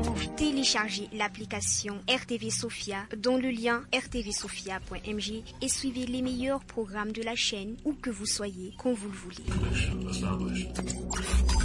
Téléchargez l'application RTV Sophia dont le lien rtvsophia.mg et suivez les meilleurs programmes de la chaîne où que vous soyez, quand vous le voulez.